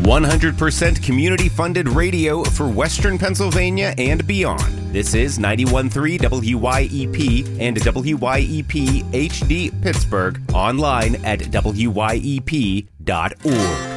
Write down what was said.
100% community-funded radio for Western Pennsylvania and beyond. This is 91.3 WYEP and WYEP HD Pittsburgh, online at WYEP.org.